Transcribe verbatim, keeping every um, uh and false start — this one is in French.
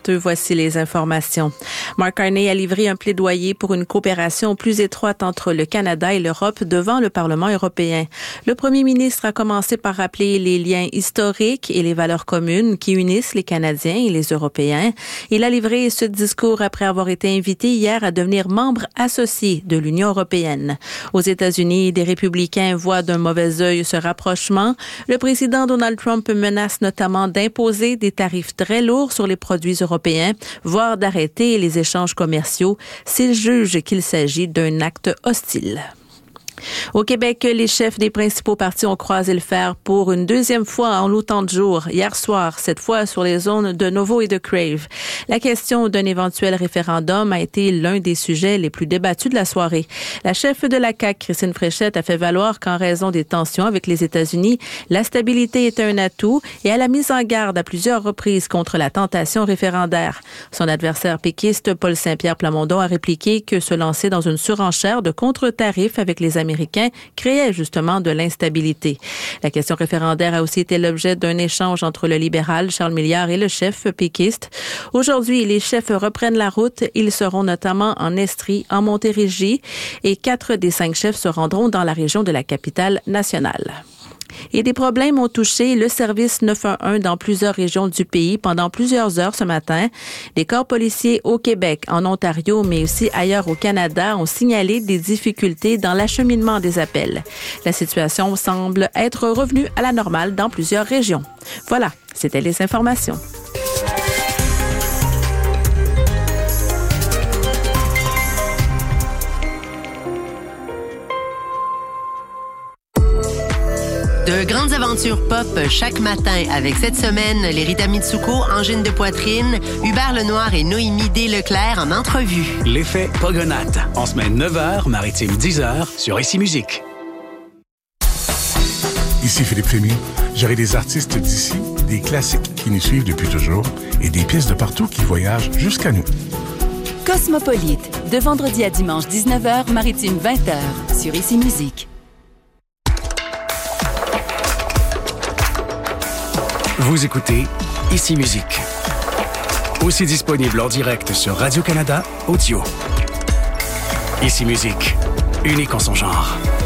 sept, voici les informations. Mark Carney a livré un plaidoyer pour une coopération plus étroite entre le Canada et l'Europe devant le Parlement européen. Le premier ministre a commencé par rappeler les liens historiques et les valeurs communes qui unissent les Canadiens et les Européens. Il a livré ce discours après avoir été invité hier à devenir membre associé de l'Union européenne. Aux États-Unis, des républicains voient d'un mauvais œil ce rapprochement. Le président Donald Trump menace notamment d'imposer des tarifs très lourds sur les produits européens, voire d'arrêter les échanges commerciaux s'il juge qu'il s'agit d'un acte hostile. Au Québec, les chefs des principaux partis ont croisé le fer pour une deuxième fois en autant de jours, hier soir, cette fois sur les zones de Novo et de Crave. La question d'un éventuel référendum a été l'un des sujets les plus débattus de la soirée. La chef de la C A Q, Christine Fréchette, a fait valoir qu'en raison des tensions avec les États-Unis, la stabilité était un atout et elle a mis en garde à plusieurs reprises contre la tentation référendaire. Son adversaire péquiste, Paul Saint-Pierre Plamondon, a répliqué que se lancer dans une surenchère de contre-tarifs avec les Américains créait justement de l'instabilité. La question référendaire a aussi été l'objet d'un échange entre le libéral Charles Milliard et le chef péquiste. Aujourd'hui, les chefs reprennent la route. Ils seront notamment en Estrie, en Montérégie et quatre des cinq chefs se rendront dans la région de la capitale nationale. Et des problèmes ont touché le service neuf un un dans plusieurs régions du pays pendant plusieurs heures ce matin. Les corps policiers au Québec, en Ontario, mais aussi ailleurs au Canada ont signalé des difficultés dans l'acheminement des appels. La situation semble être revenue à la normale dans plusieurs régions. Voilà, c'était les informations. De grandes aventures pop chaque matin avec cette semaine les Rita Mitsuko, Angine de Poitrine, Hubert Lenoir et Noémie D. Leclerc en entrevue. L'effet Pogonate, en semaine neuf heures, maritime dix heures, sur Ici Musique. Ici Philippe Fémy. J'aurai des artistes d'ici, des classiques qui nous suivent depuis toujours et des pièces de partout qui voyagent jusqu'à nous. Cosmopolite, de vendredi à dimanche dix-neuf heures, maritime vingt heures, sur Ici Musique. Vous écoutez Ici Musique. Aussi disponible en direct sur Radio-Canada Audio. Ici Musique, unique en son genre.